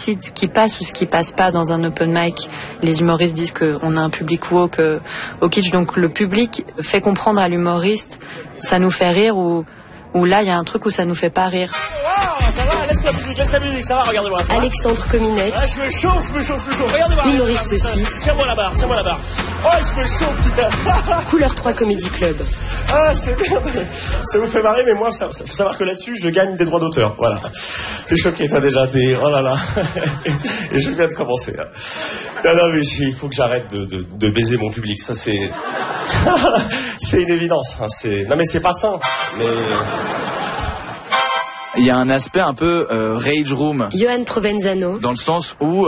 décide ce qui passe ou ce qui passe pas dans un open mic. Les humoristes disent qu'on a un public woke au kitsch, donc le public fait comprendre à l'humoriste ça nous fait rire ou là il y a un truc où ça nous fait pas rire. Ça va, laisse la musique, ça va, regardez-moi. Ça Alexandre Cominec. Ah, je me chauffe, regardez-moi. Humoriste suisse. Tiens-moi la barre. Oh, je me chauffe, putain. Couleur 3 Comedy Club. Ah, c'est bien. Ça vous fait marrer, mais moi, faut savoir que là-dessus, je gagne des droits d'auteur. Voilà. T'es choqué, toi, déjà. Oh là là. Et je viens de commencer, là. Non, mais il faut que j'arrête de baiser mon public. Ça, c'est... c'est une évidence. Hein. Non, mais c'est pas sain. Mais... Il y a un aspect un peu rage room. Johan Provenzano. Dans le sens où,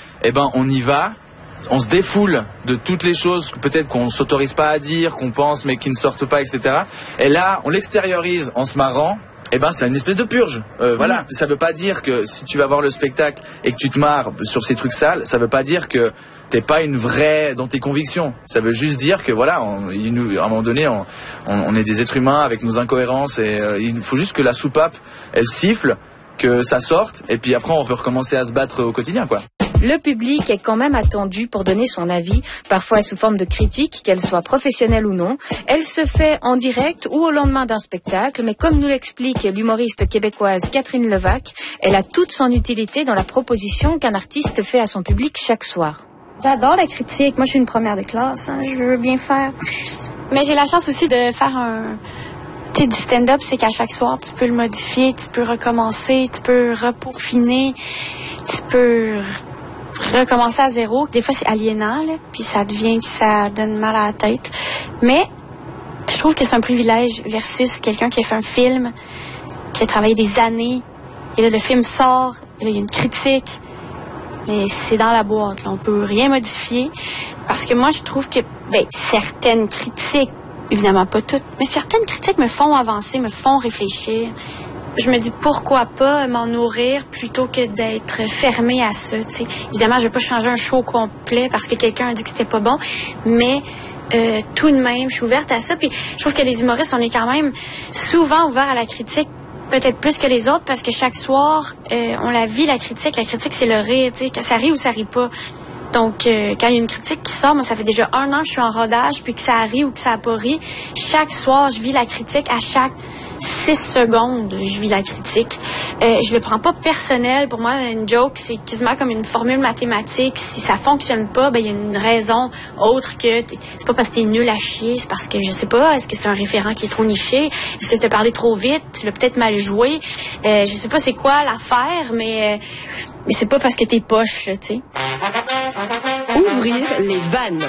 on y va, on se défoule de toutes les choses peut-être qu'on s'autorise pas à dire, qu'on pense mais qui ne sortent pas, etc. Et là, on l'extériorise en se marrant. C'est une espèce de purge. Voilà, ça veut pas dire que si tu vas voir le spectacle et que tu te marres sur ces trucs sales, ça veut pas dire que t'es pas une vraie dans tes convictions. Ça veut juste dire que voilà, à un moment donné, on est des êtres humains avec nos incohérences et il faut juste que la soupape, elle siffle, que ça sorte et puis après on peut recommencer à se battre au quotidien, quoi. Le public est quand même attendu pour donner son avis, parfois sous forme de critique, qu'elle soit professionnelle ou non. Elle se fait en direct ou au lendemain d'un spectacle, mais comme nous l'explique l'humoriste québécoise Catherine Levac, elle a toute son utilité dans la proposition qu'un artiste fait à son public chaque soir. J'adore la critique. Moi, je suis une première de classe. Je veux bien faire. Mais j'ai la chance aussi de faire du stand-up, c'est qu'à chaque soir, tu peux le modifier, tu peux recommencer, tu peux repeaufiner, tu peux recommencer à zéro. Des fois, c'est aliénant, là, puis ça donne mal à la tête. Mais je trouve que c'est un privilège versus quelqu'un qui a fait un film, qui a travaillé des années, et là, le film sort, et là, il y a une critique, mais c'est dans la boîte, là, on peut rien modifier, parce que moi, je trouve que, certaines critiques, évidemment pas toutes, mais certaines critiques me font avancer, me font réfléchir. Je me dis pourquoi pas m'en nourrir plutôt que d'être fermée à ça. T'sais. Évidemment, je vais pas changer un show complet parce que quelqu'un a dit que c'était pas bon, mais tout de même, je suis ouverte à ça. Puis je trouve que les humoristes, on est quand même souvent ouverts à la critique, peut-être plus que les autres, parce que chaque soir, on la vit, la critique. La critique, c'est le rire, tu sais, que ça rit ou ça rit pas. Donc, quand il y a une critique qui sort, moi, ça fait déjà 1 an que je suis en rodage, puis que ça rit ou que ça a pas ri. Chaque soir, je vis la critique à chaque 6 secondes, je vis la critique. Je le prends pas personnel. Pour moi, une joke, c'est quasiment comme une formule mathématique. Si ça fonctionne pas, il y a une raison autre que... C'est pas parce que t'es nul à chier, c'est parce que, je sais pas, est-ce que c'est un référent qui est trop niché? Est-ce que tu as parlé trop vite? Tu l'as peut-être mal joué? Je sais pas c'est quoi l'affaire, mais c'est pas parce que t'es poche, tu sais. Ouvrir les vannes.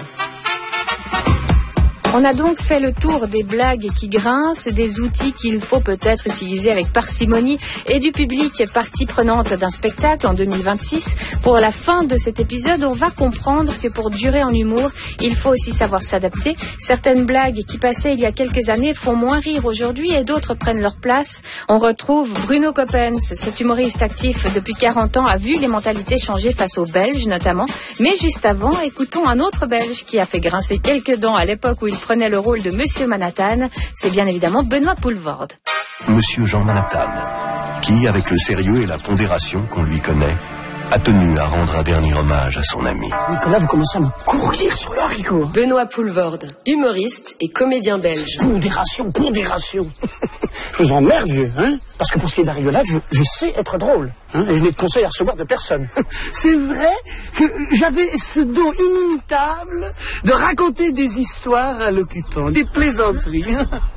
On a donc fait le tour des blagues qui grincent, des outils qu'il faut peut-être utiliser avec parcimonie et du public partie prenante d'un spectacle en 2026. Pour la fin de cet épisode, on va comprendre que pour durer en humour, il faut aussi savoir s'adapter. Certaines blagues qui passaient il y a quelques années font moins rire aujourd'hui et d'autres prennent leur place. On retrouve Bruno Coppens, cet humoriste actif depuis 40 ans, a vu les mentalités changer face aux Belges notamment. Mais juste avant, écoutons un autre Belge qui a fait grincer quelques dents à l'époque où il prenait le rôle de Monsieur Manhattan, c'est bien évidemment Benoît Poelvoorde. Monsieur Jean Manhattan, qui, avec le sérieux et la pondération qu'on lui connaît, a tenu à rendre un dernier hommage à son ami. Nicolas, vous commencez à me courir sur le haricot. Benoît Poelvoorde, humoriste et comédien belge. Pondération. Je vous emmerde, vieux, hein? Parce que pour ce qui est de la rigolade, je sais être drôle, hein? Et je n'ai de conseil à recevoir de personne. C'est vrai que j'avais ce don inimitable de raconter des histoires à l'occupant, des plaisanteries.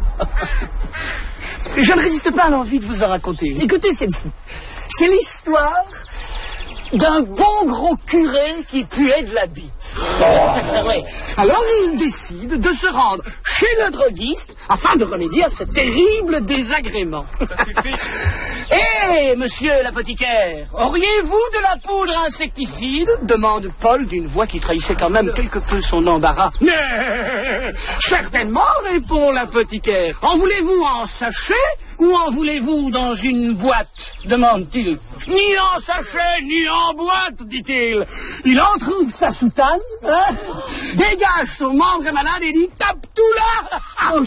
Je ne résiste pas à l'envie de vous en raconter. Écoutez celle-ci. C'est l'histoire d'un bon gros curé qui puait de la bite. Ouais. Alors il décide de se rendre chez le droguiste afin de remédier à ce terrible désagrément. Ça suffit. Eh, monsieur l'apothicaire, auriez-vous de la poudre insecticide? Demande Paul d'une voix qui trahissait quand même quelque peu son embarras. Certainement, répond l'apothicaire. En voulez-vous en sachet ou en voulez-vous dans une boîte? Demande-t-il. Ni en sachet, ni en boîte, dit-il. Il entrouvre sa soutane, hein, dégage son membre malade et dit tape tout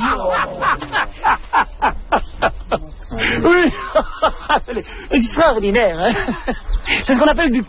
là. Oui, extraordinaire, hein. C'est ce qu'on appelle du